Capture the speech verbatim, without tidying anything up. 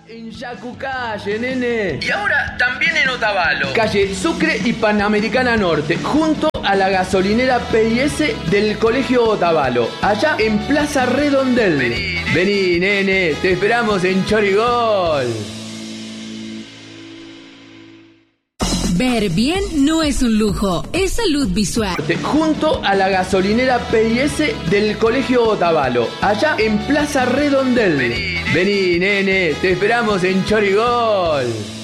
En Yacucalle, nene. Y ahora también en Otavalo. Calle Sucre y Panamericana Norte, junto a la gasolinera P I S del Colegio Otavalo, allá en Plaza Redondel. Vení, nene. Vení, nene, te esperamos en Chorigol. Ver bien no es un lujo, es salud visual. Junto a la gasolinera P I S del Colegio Otavalo, allá en Plaza Redondel. Vení, nene. Vení, nene, te esperamos en Chorigol.